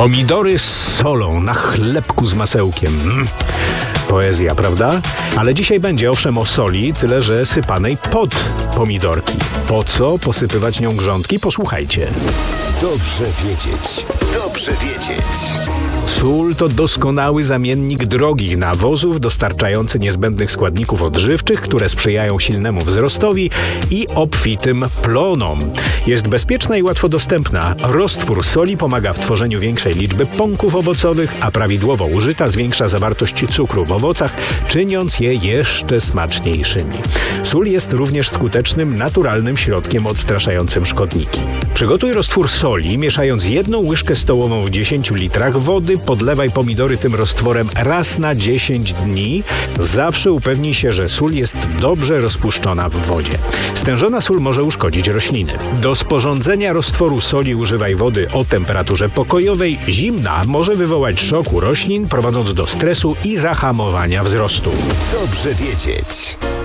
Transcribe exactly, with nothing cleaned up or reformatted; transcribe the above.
Pomidory z solą na chlebku z masełkiem. Mm. Poezja, prawda? Ale dzisiaj będzie owszem o soli, tyle że sypanej pod pomidorki. Po co posypywać nią grządki? Posłuchajcie. Dobrze wiedzieć. Dobrze wiedzieć. Sól to doskonały zamiennik drogich nawozów dostarczający niezbędnych składników odżywczych, które sprzyjają silnemu wzrostowi i obfitym plonom. Jest bezpieczna i łatwo dostępna. Roztwór soli pomaga w tworzeniu większej liczby pąków owocowych, a prawidłowo użyta zwiększa zawartość cukru w owocach, czyniąc je jeszcze smaczniejszymi. Sól jest również skutecznym, naturalnym środkiem odstraszającym szkodniki. Przygotuj roztwór soli, mieszając jedną łyżkę stołową w dziesięciu litrach wody. Podlewaj pomidory tym roztworem raz na dziesięć dni. Zawsze upewnij się, że sól jest dobrze rozpuszczona w wodzie. Stężona sól może uszkodzić rośliny. Do sporządzenia roztworu soli używaj wody o temperaturze pokojowej. Zimna może wywołać szok u roślin, prowadząc do stresu i zahamowania wzrostu. Dobrze wiedzieć.